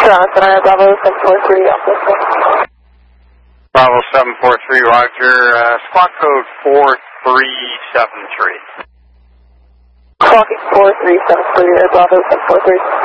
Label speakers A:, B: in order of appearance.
A: Johnson, Bravo 743, Alpha.
B: Bravo 743, Roger. Squawk code 4373.
A: Squawking 4373, Bravo 743.